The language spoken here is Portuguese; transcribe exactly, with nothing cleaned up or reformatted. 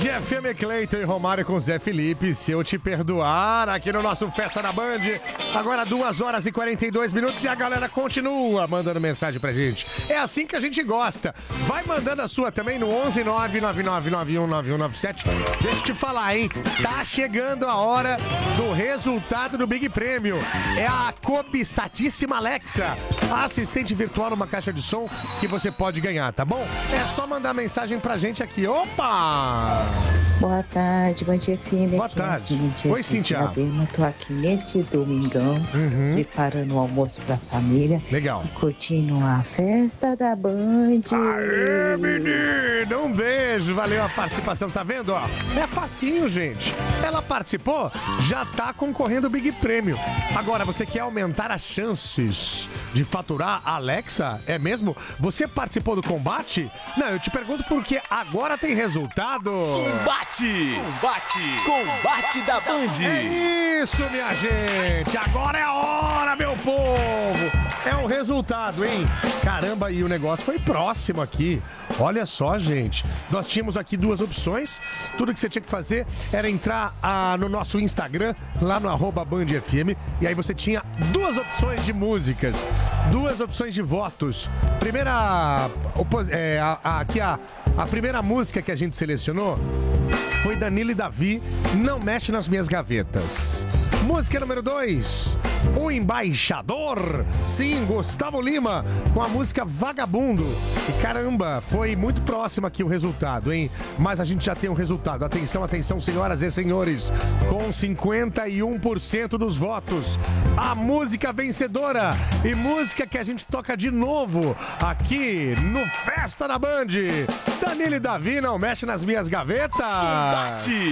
F M, Cleiton e Romário com Zé Felipe. Se eu te perdoar, aqui no nosso Festa na Band. Agora duas horas e quarenta e dois minutos e a galera continua mandando mensagem pra gente. É assim que a gente gosta. Vai mandando a sua também no onze nove nove nove nove um nove um nove sete. Deixa eu te falar, hein? Tá chegando a hora do resultado do Big Prêmio. É a cobiçadíssima Alexa, a assistente virtual numa caixa de som que você pode ganhar, tá bom? É só mandar mensagem pra gente aqui. Opa! Boa tarde, Band F M. Boa tarde. Cíntia, Oi, Cíntia. Eu tô aqui neste domingão, uhum. preparando o almoço pra família. Legal. E curtindo a festa da Band. Aê, menino! Um beijo, valeu a participação, tá vendo? Ó, é facinho, gente. Ela participou, já tá concorrendo ao Big Prêmio. Agora, você quer aumentar as chances de faturar a Alexa? É mesmo? Você participou do combate? Não, eu te pergunto porque agora tem resultado. Combate! Combate! Combate da Band! É isso, minha gente! Agora é a hora, meu povo! É o resultado, hein? Caramba, e o negócio foi próximo aqui. Olha só, gente. Nós tínhamos aqui duas opções. Tudo que você tinha que fazer era entrar ah, no nosso Instagram, lá no arroba Band F M, e aí você tinha duas opções de músicas, duas opções de votos. Primeira... É, a, a, aqui a, a primeira música que a gente selecionou foi Danilo e Davi, Não Mexe Nas Minhas Gavetas. Música número dois, O Embaixador. Sim, Gustavo Lima, com a música Vagabundo. E caramba, foi muito próximo aqui o resultado, hein? Mas a gente já tem um resultado. Atenção, atenção, senhoras e senhores. Com cinquenta e um por cento dos votos, a música vencedora e música que a gente toca de novo aqui no Festa na Band. Danilo e Davi, Não Mexe Nas Minhas Gavetas. Combate!